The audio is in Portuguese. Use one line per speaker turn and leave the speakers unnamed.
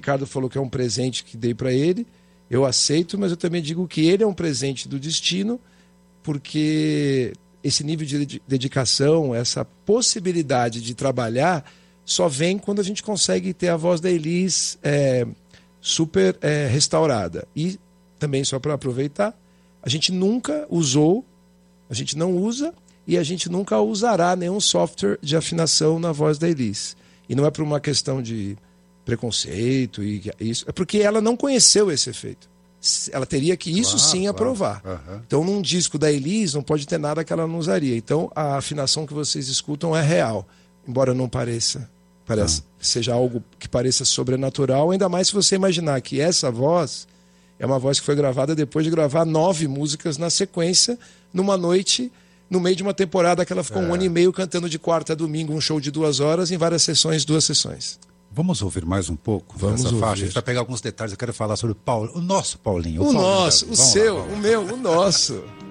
Ricardo falou que é um presente que dei para ele, eu aceito, mas eu também digo que ele é um presente do destino, porque esse nível de dedicação, essa possibilidade de trabalhar, só vem quando a gente consegue ter a voz da Elis super restaurada. E também, só para aproveitar, a gente nunca usou, a gente não usa e a gente nunca usará nenhum software de afinação na voz da Elis. E não é por uma questão de preconceito, e isso, é porque ela não conheceu esse efeito. Ela teria que, isso sim, aprovar. Uhum. Então, num disco da Elis, não pode ter nada que ela não usaria. Então, a afinação que vocês escutam é real, embora não pareça. Seja algo que pareça sobrenatural, ainda mais se você imaginar que essa voz é uma voz que foi gravada depois de gravar 9 músicas na sequência, numa noite, no meio de uma temporada que ela ficou 1 ano e meio cantando de quarta a domingo, um show de 2 horas, em várias sessões, 2 sessões.
Vamos ouvir mais um pouco
dessa
faixa? A gente vai pegar alguns detalhes, eu quero falar sobre o nosso Paulinho.
O nosso, o seu, o meu, o nosso.